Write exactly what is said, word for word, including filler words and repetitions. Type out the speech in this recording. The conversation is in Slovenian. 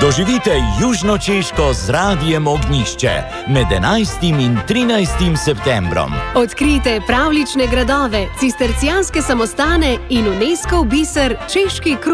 Doživite Južno Češko z Radiem Ognjišče med enajstim in trinajstim septembrom. Odkrijte pravlične gradove, cistercijanske samostane in Unescov biser Češki Krumlj.